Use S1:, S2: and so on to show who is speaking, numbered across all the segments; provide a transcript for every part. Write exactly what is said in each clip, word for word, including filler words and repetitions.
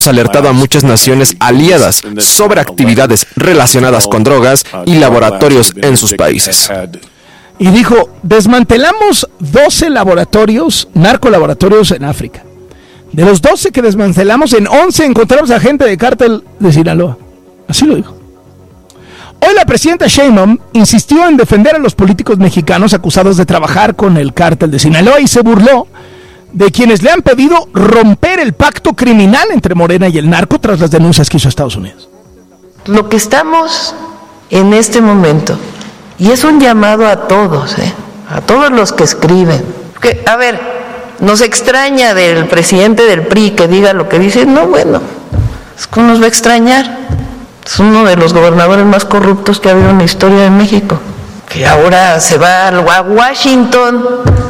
S1: alertado a muchas naciones aliadas sobre actividades relacionadas con drogas y laboratorios en sus países.
S2: Y dijo, desmantelamos doce laboratorios, narcolaboratorios en África. De los doce que desmantelamos, en once encontramos a gente de cártel de Sinaloa. Así lo dijo. Hoy la presidenta Sheinbaum insistió en defender a los políticos mexicanos acusados de trabajar con el cártel de Sinaloa y se burló de quienes le han pedido romper el pacto criminal entre Morena y el narco tras las denuncias que hizo Estados Unidos.
S3: Lo que estamos en este momento, y es un llamado a todos, ¿eh? a todos los que escriben, porque, a ver, nos extraña del presidente del P R I que diga lo que dice, no, bueno, es que nos va a extrañar, es uno de los gobernadores más corruptos que ha habido en la historia de México, que ahora se va a Washington,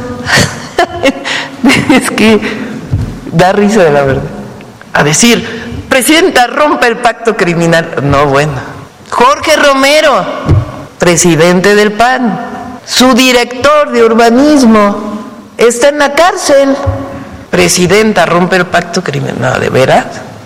S3: es que da risa de la verdad, a decir, presidenta, rompe el pacto criminal, no, bueno, Jorge Romero, presidente del P A N, su director de urbanismo está en la cárcel. Presidenta, rompe el pacto criminal. No, ¿de veras?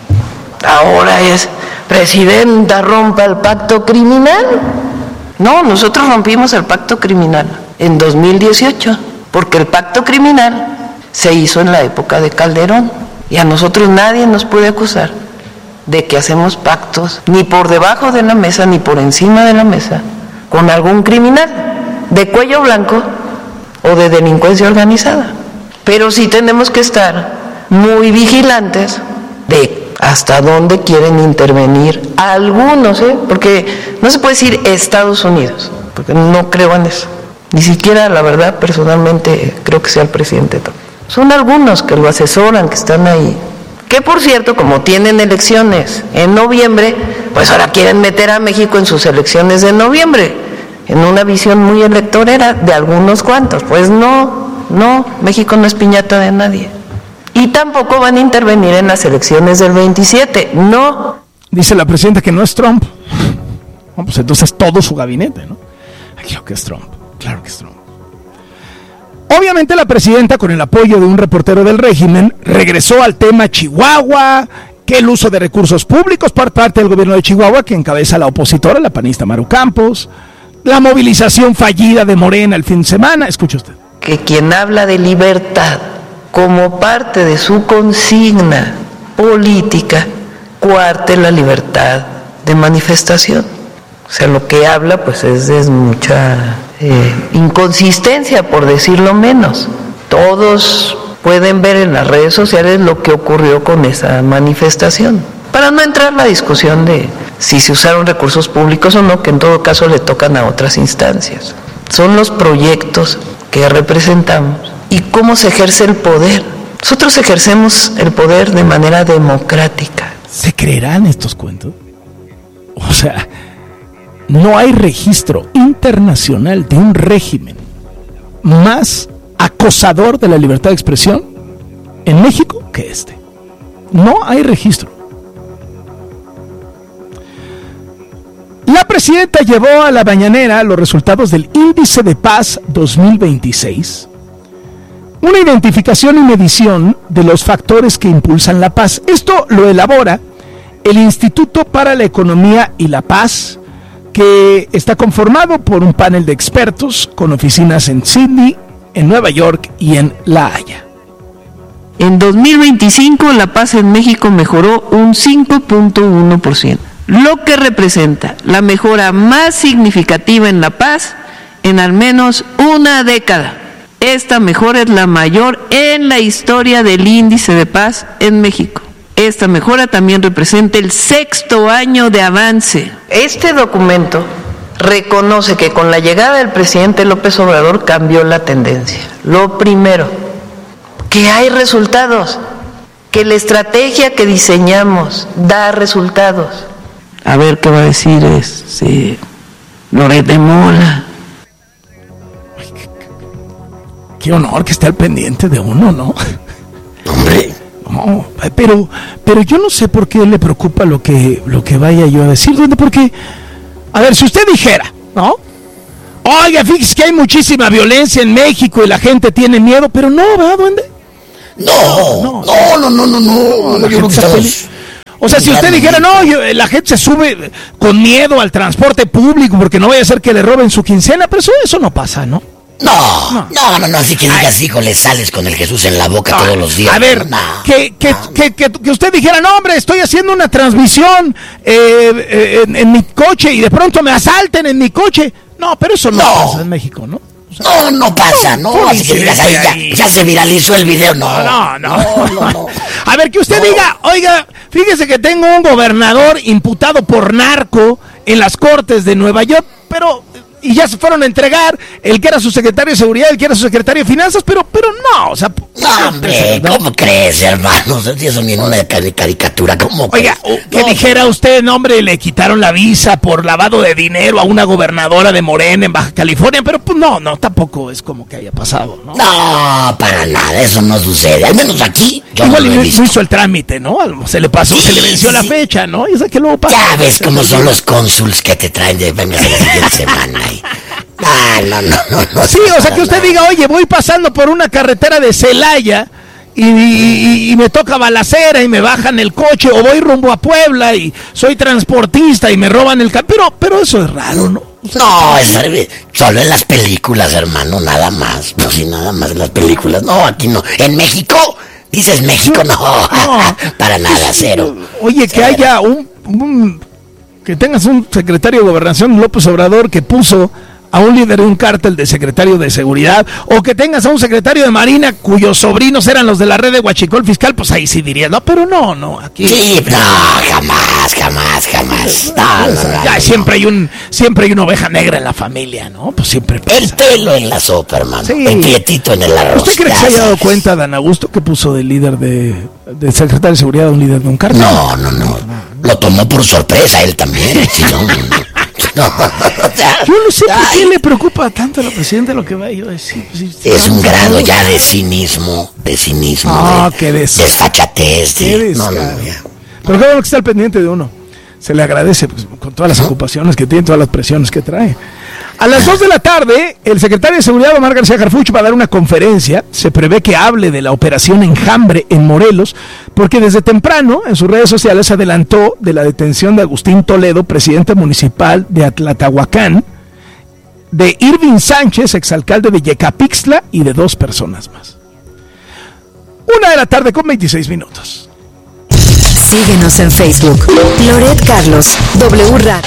S3: Ahora es, presidenta, rompe el pacto criminal. No, nosotros rompimos el pacto criminal en dos mil dieciocho, porque el pacto criminal se hizo en la época de Calderón, y a nosotros nadie nos puede acusar de que hacemos pactos, ni por debajo de la mesa, ni por encima de la mesa, con algún criminal de cuello blanco o de delincuencia organizada. Pero sí tenemos que estar muy vigilantes de hasta dónde quieren intervenir algunos, ¿eh? Porque no se puede decir Estados Unidos, porque no creo en eso. Ni siquiera, la verdad, personalmente creo que sea el presidente. Son algunos que lo asesoran, que están ahí. Que por cierto, como tienen elecciones en noviembre, pues ahora quieren meter a México en sus elecciones de noviembre, en una visión muy electorera de algunos cuantos. Pues no, no, México no es piñata de nadie. Y tampoco van a intervenir en las elecciones del veintisiete, no.
S2: Dice la presidenta que no es Trump. Bueno, pues entonces todo su gabinete, ¿no? Claro que es Trump, claro que es Trump. Obviamente la presidenta, con el apoyo de un reportero del régimen, regresó al tema Chihuahua, que el uso de recursos públicos por parte del gobierno de Chihuahua, que encabeza la opositora, la panista Maru Campos, la movilización fallida de Morena el fin de semana. Escuche usted.
S3: Que quien habla de libertad como parte de su consigna política, cuarte la libertad de manifestación. O sea, lo que habla pues es de mucha eh, inconsistencia, por decirlo menos. Todos pueden ver en las redes sociales lo que ocurrió con esa manifestación. Para no entrar en la discusión de si se usaron recursos públicos o no, que en todo caso le tocan a otras instancias. Son los proyectos que representamos y cómo se ejerce el poder. Nosotros ejercemos el poder de manera democrática.
S2: ¿Se creerán estos cuentos? O sea, no hay registro internacional de un régimen más acosador de la libertad de expresión en México que este. No hay registro. La presidenta llevó a la mañanera los resultados del Índice de Paz dos mil veintiséis, una identificación y medición de los factores que impulsan la paz. Esto lo elabora el Instituto para la Economía y la Paz, que está conformado por un panel de expertos con oficinas en Sydney, en Nueva York y en La Haya.
S3: En dos mil veinticinco la paz en México mejoró un cinco punto uno por ciento, lo que representa la mejora más significativa en la paz en al menos una década. Esta mejora es la mayor en la historia del Índice de Paz en México. Esta mejora también representa el sexto año de avance. Este documento reconoce que con la llegada del presidente López Obrador cambió la tendencia. Lo primero, que hay resultados, que la estrategia que diseñamos da resultados. A ver qué va a decir es, sí, Loret de Mola.
S2: Ay, qué, qué honor que esté al pendiente de uno, ¿no?
S4: Hombre.
S2: No, pero, pero yo no sé por qué le preocupa lo que, lo que vaya yo a decir, ¿dónde? Porque, a ver, si usted dijera, ¿no? Oiga, fíjese que hay muchísima violencia en México y la gente tiene miedo, pero no, ¿verdad, duende?
S4: No, no, no, no, no, no, no, no, no, yo creo que estamos
S2: O sea, si usted dijera, no, yo, la gente se sube con miedo al transporte público porque no vaya a ser que le roben su quincena, pero eso, eso no pasa, ¿no?
S4: No, no, no, no, no, así que digas, hijo, le sales con el Jesús en la boca no, todos los días.
S2: A ver,
S4: no,
S2: que, que,
S4: no.
S2: Que, que, que usted dijera, no, hombre, estoy haciendo una transmisión eh, eh, en, en mi coche y de pronto me asalten en mi coche. No, pero eso no, no. pasa en México, ¿no?
S4: O sea, no, no pasa, no, no así que digas, ahí, ya, ya se viralizó el video, no.
S2: No, no, no. no, no. A ver, que usted no. diga, oiga, fíjese que tengo un gobernador imputado por narco en las cortes de Nueva York, pero... y ya se fueron a entregar el que era su secretario de seguridad, el que era su secretario de finanzas, pero pero no, o sea...
S4: No, hombre, ¿cómo crees, hermano? Eso ni en una caricatura, ¿cómo
S2: Oiga,
S4: crees?
S2: que no. dijera usted, no, hombre, le quitaron la visa por lavado de dinero a una gobernadora de Morena en Baja California, pero pues no, no, tampoco es como que haya pasado, ¿no?
S4: No, para nada, eso no sucede, al menos aquí yo
S2: Igual
S4: no lo he visto.
S2: no hizo el trámite, ¿no? Se le pasó, sí, se le venció sí. la fecha, ¿no? Y esa que luego pasa.
S4: Ya ves cómo son los cónsuls que te traen de venga la siguiente semana y... Ah, no, no, no, no.
S2: Sí, o sea que usted diga, oye, voy pasando por una carretera de Celaya y, y, y me toca balacera y me bajan el coche, o voy rumbo a Puebla y soy transportista y me roban el carro, pero, pero eso es raro, ¿no? O sea,
S4: no, es solo en las películas, hermano, nada más. No, sí, nada más en las películas. No, aquí no. En México, dices México, no, no. Para nada, cero.
S2: Oye, que cero. haya un, un, que tengas un secretario de Gobernación, López Obrador, que puso a un líder de un cártel de secretario de seguridad, o que tengas a un secretario de Marina cuyos sobrinos eran los de la red de Huachicol Fiscal, pues ahí sí diría, no, pero no, no, aquí...
S4: Sí, no, jamás, jamás, jamás, no, no, no,
S2: ya,
S4: no,
S2: siempre
S4: no.
S2: hay un, siempre hay una oveja negra en la familia, ¿no? Pues siempre pasa.
S4: El pelo en la sopa, hermano, sí. El prietito en el arroz.
S2: ¿Usted cree que se haya dado cuenta, Dan Augusto, que puso de líder de, de secretario de seguridad a un líder de un cártel?
S4: No, no, no, lo tomó por sorpresa él también, si no... No, o sea,
S2: yo no sé por ay, qué le preocupa tanto a la presidenta lo que va yo a decir. Pues, si
S4: es un grado ya de cinismo, de cinismo,
S2: oh,
S4: de
S2: qué des...
S4: desfachatez.
S2: Qué
S4: de...
S2: des...
S4: No, no, no, ya.
S2: Pero claro que está al pendiente de uno. Se le agradece pues, con todas las ¿no? ocupaciones que tiene, todas las presiones que trae. A las dos de la tarde, el secretario de Seguridad, Omar García Harfuch, va a dar una conferencia. Se prevé que hable de la operación Enjambre en Morelos, porque desde temprano en sus redes sociales adelantó de la detención de Agustín Toledo, presidente municipal de Atlatahuacán, de Irving Sánchez, exalcalde de Yecapixtla, y de dos personas más. Una de la tarde con veintiséis minutos.
S5: Síguenos en Facebook. Loret Carlos, W Radio.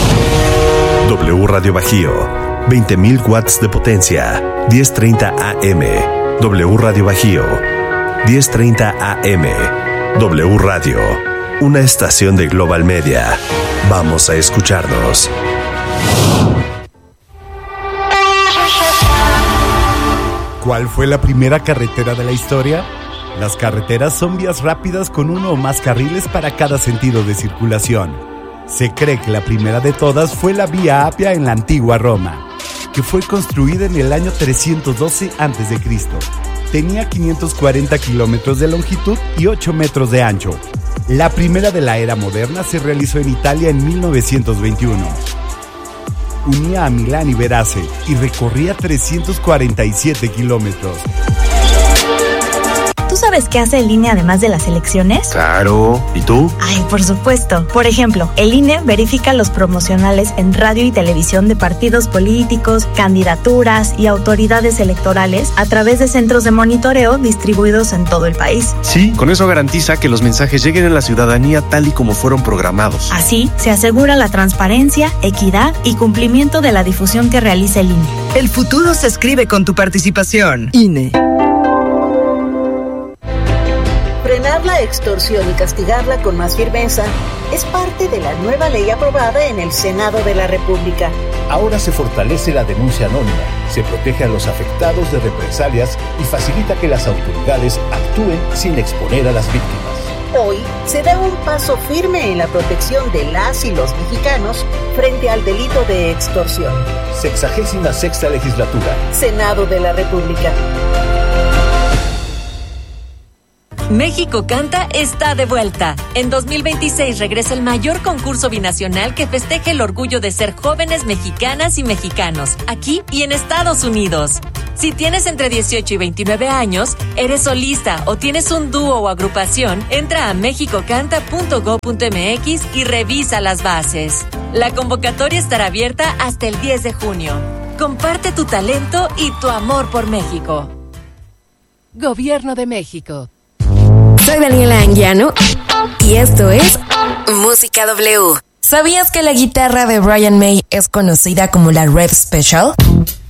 S6: W Radio Bajío, veinte mil watts de potencia, diez treinta A M. W Radio Bajío, diez treinta A M. W Radio, una estación de Global Media. Vamos a escucharnos.
S7: ¿Cuál fue la primera carretera de la historia? Las carreteras son vías rápidas con uno o más carriles para cada sentido de circulación. Se cree que la primera de todas fue la Vía Apia en la antigua Roma, que fue construida en el año trescientos doce antes de Cristo. Tenía quinientos cuarenta kilómetros de longitud y ocho metros de ancho. La primera de la era moderna se realizó en Italia en mil novecientos veintiuno. Unía a Milán y Verace y recorría trescientos cuarenta y siete kilómetros.
S8: ¿Tú sabes qué hace el I N E además de las elecciones?
S6: Claro, ¿y tú?
S8: Ay, por supuesto. Por ejemplo, el I N E verifica los promocionales en radio y televisión de partidos políticos, candidaturas y autoridades electorales a través de centros de monitoreo distribuidos en todo el país.
S9: Sí, con eso garantiza que los mensajes lleguen a la ciudadanía tal y como fueron programados.
S8: Así, se asegura la transparencia, equidad y cumplimiento de la difusión que realiza el I N E.
S5: El futuro se escribe con tu participación. I N E.
S10: Frenar la extorsión y castigarla con más firmeza es parte de la nueva ley aprobada en el Senado de la República.
S11: Ahora se fortalece la denuncia anónima, se protege a los afectados de represalias y facilita que las autoridades actúen sin exponer a las víctimas.
S10: Hoy se da un paso firme en la protección de las y los mexicanos frente al delito de extorsión.
S11: Sexagésima sexta legislatura.
S10: Senado de la República.
S12: México Canta está de vuelta. En dos mil veintiséis regresa el mayor concurso binacional que festeja el orgullo de ser jóvenes mexicanas y mexicanos, aquí y en Estados Unidos. Si tienes entre dieciocho y veintinueve años, eres solista o tienes un dúo o agrupación, entra a mexicocanta punto gob punto mx y revisa las bases. La convocatoria estará abierta hasta el diez de junio. Comparte tu talento y tu amor por México.
S13: Gobierno de México.
S5: Soy Daniela Anguiano y esto es Música W. ¿Sabías que la guitarra de Brian May es conocida como la Rev Special?